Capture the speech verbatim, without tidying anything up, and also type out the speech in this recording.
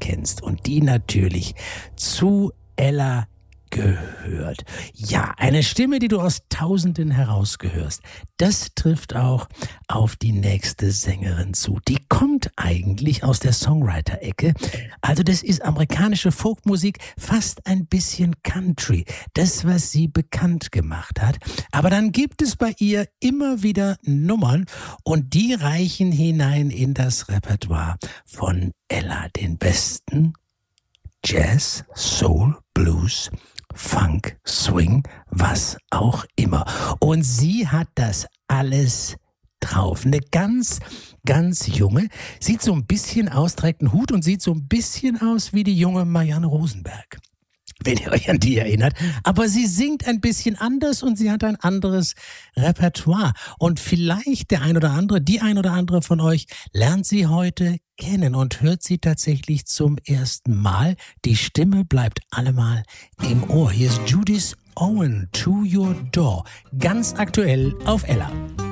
kennst und die natürlich zu Ella gehört. Ja, eine Stimme, die du aus Tausenden herausgehörst. Das trifft auch auf die nächste Sängerin zu. Die kommt eigentlich aus der Songwriter-Ecke. Also das ist amerikanische Folkmusik, fast ein bisschen Country. Das, was sie bekannt gemacht hat. Aber dann gibt es bei ihr immer wieder Nummern und die reichen hinein in das Repertoire von Ella, den besten Jazz, Soul, Blues, Funk, Swing, was auch immer. Und sie hat das alles drauf. Eine ganz, ganz junge, sieht so ein bisschen aus, trägt einen Hut und sieht so ein bisschen aus wie die junge Marianne Rosenberg, wenn ihr euch an die erinnert. Aber sie singt ein bisschen anders und sie hat ein anderes Repertoire. Und vielleicht der ein oder andere, die ein oder andere von euch lernt sie heute kennen und hört sie tatsächlich zum ersten Mal. Die Stimme bleibt allemal im Ohr. Hier ist Judith Owen, To Your Door. Ganz aktuell auf Ella.